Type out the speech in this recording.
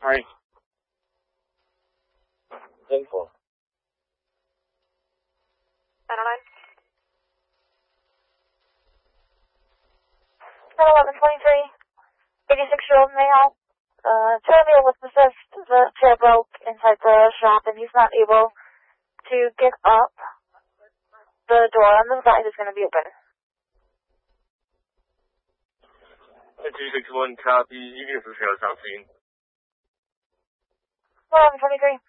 Hi. Info. 909. 1123. 86-year-old male. Two-wheel was possessed. The chair broke inside the shop and he's not able to get up. The door on the side is going to be open. 261 copy. You can fulfill something. 1123.